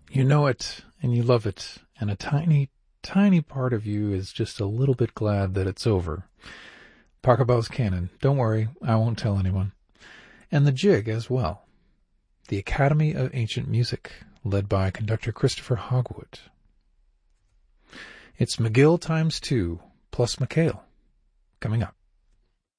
You know it, and you love it, and a tiny, tiny part of you is just a little bit glad that it's over. Pachelbel's Canon. Don't worry, I won't tell anyone. And the Jig as well. The Academy of Ancient Music, led by conductor Christopher Hogwood. It's McGill times 2, plus McHale, coming up.